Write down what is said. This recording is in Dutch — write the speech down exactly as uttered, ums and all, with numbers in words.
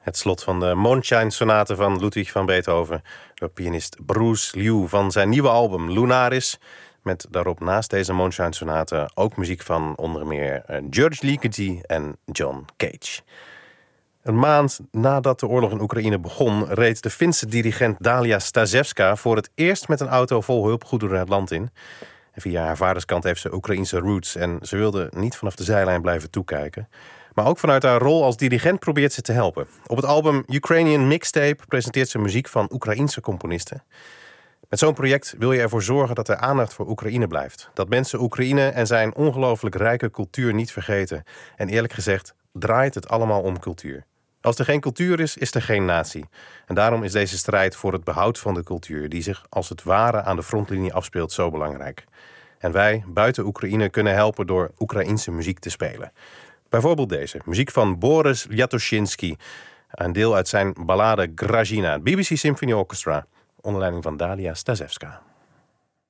Het slot van de Mondscheinsonate van Ludwig van Beethoven door pianist Bruce Liu van zijn nieuwe album Lunaris. Met daarop naast deze Mondscheinsonate ook muziek van onder meer George Ligeti en John Cage. Een maand nadat de oorlog in Oekraïne begon, reed de Finse dirigent Dalia Stasevska voor het eerst met een auto vol hulpgoederen het land in. En via haar vaderskant heeft ze Oekraïense roots en ze wilde niet vanaf de zijlijn blijven toekijken. Maar ook vanuit haar rol als dirigent probeert ze te helpen. Op het album Ukrainian Mixtape presenteert ze muziek van Oekraïense componisten. Met zo'n project wil je ervoor zorgen dat er aandacht voor Oekraïne blijft. Dat mensen Oekraïne en zijn ongelooflijk rijke cultuur niet vergeten. En eerlijk gezegd draait het allemaal om cultuur. Als er geen cultuur is, is er geen natie. En daarom is deze strijd voor het behoud van de cultuur, die zich als het ware aan de frontlinie afspeelt, zo belangrijk. En wij, buiten Oekraïne, kunnen helpen door Oekraïense muziek te spelen. Bijvoorbeeld deze, muziek van Boris Lyatoshinsky. Een deel uit zijn ballade Grazina, B B C Symphony Orchestra, onder leiding van Dalia Stasevska.